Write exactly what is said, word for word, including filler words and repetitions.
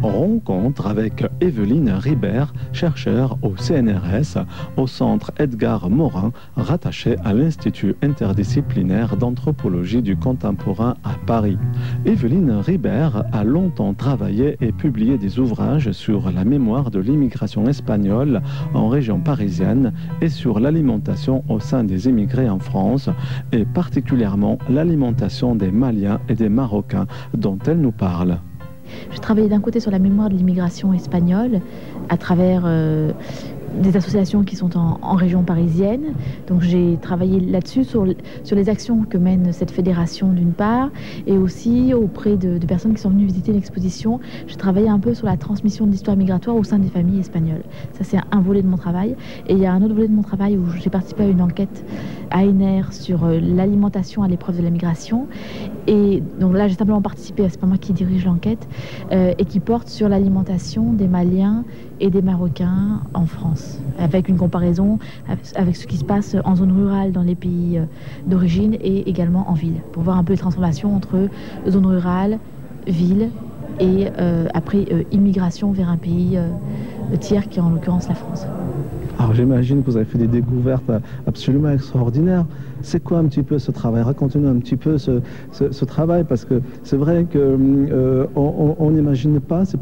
Rencontre avec Evelyne Ribert, chercheure au C N R S, au centre Edgar Morin, rattaché à l'Institut interdisciplinaire d'anthropologie du contemporain à Paris. Evelyne Ribert a longtemps travaillé et publié des ouvrages sur la mémoire de l'immigration espagnole en région parisienne et sur l'alimentation au sein des immigrés en France, et particulièrement l'alimentation des Maliens et des Marocains dont elle nous parle. Je travaillais d'un côté sur la mémoire de l'immigration espagnole à travers euh, des associations qui sont en, en région parisienne. Donc j'ai travaillé là-dessus, sur, sur les actions que mène cette fédération d'une part, et aussi auprès de, de personnes qui sont venues visiter l'exposition. J'ai travaillé un peu sur la transmission de l'histoire migratoire au sein des familles espagnoles. Ça, c'est un volet de mon travail. Et il y a un autre volet de mon travail où j'ai participé à une enquête A N R sur euh, l'alimentation à l'épreuve de la migration. Et donc là, j'ai simplement participé, c'est pas moi qui dirige l'enquête, euh, et qui porte sur l'alimentation des Maliens et des Marocains en France, avec une comparaison avec ce qui se passe en zone rurale dans les pays d'origine et également en ville, pour voir un peu les transformations entre zone rurale, ville et euh, après euh, immigration vers un pays euh, tiers qui est en l'occurrence la France. Alors j'imagine que vous avez fait des découvertes absolument extraordinaires. C'est quoi un petit peu ce travail? Racontez-nous un petit peu ce, ce, ce travail, parce que c'est vrai qu'on euh, n'imagine pas, c'est